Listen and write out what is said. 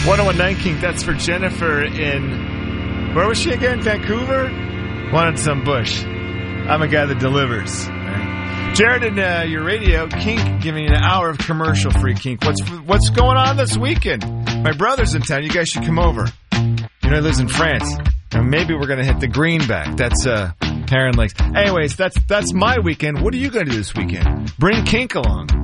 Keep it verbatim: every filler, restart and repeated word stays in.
one oh one nine Kink, that's for Jennifer in, where was she again? Vancouver? Wanted some bush. I'm a guy that delivers. Right. Jared and uh, your radio, Kink, giving you an hour of commercial-free Kink. What's what's going on this weekend? My brother's in town. You guys should come over. You know, he lives in France. And maybe we're going to hit the Greenback. That's uh, Heron Lakes. Anyways, that's that's my weekend. What are you going to do this weekend? Bring Kink along.